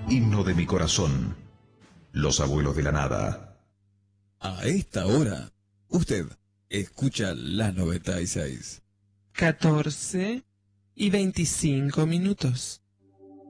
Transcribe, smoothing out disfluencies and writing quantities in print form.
himno de mi corazón. Los abuelos de la nada. A esta hora, usted escucha la 96. 14:25.